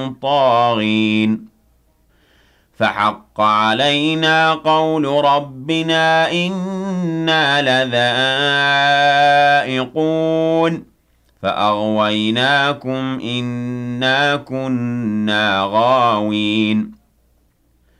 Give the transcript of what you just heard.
طاغين فحق علينا قول ربنا إنا لذائقون فأغويناكم إنا كنا غاوين